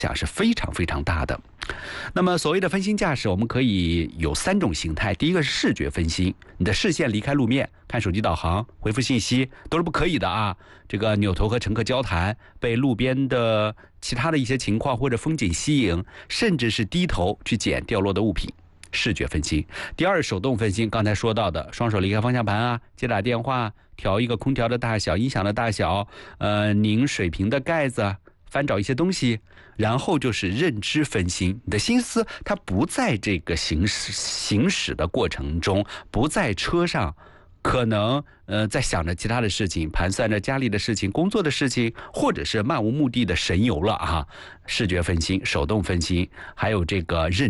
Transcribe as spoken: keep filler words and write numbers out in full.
响是非常非常大的。那么所谓的分心驾驶，我们可以有三种形态。第一个是视觉分心，你的视线离开路面，看手机导航、回复信息都是不可以的啊。这个扭头和乘客交谈，被路边的其他的一些情况或者风景吸引，甚至是低头去捡掉落的物品。视觉分心。第二，手动分心，刚才说到的，双手离开方向盘啊，接打电话，调一个空调的大小、音响的大小，呃，拧水瓶的盖子，翻找一些东西。然后就是认知分心，你的心思它不在这个行驶行驶的过程中，不在车上，可能呃在想着其他的事情，盘算着家里的事情、工作的事情，或者是漫无目的的神游了啊。视觉分心、手动分心，还有这个认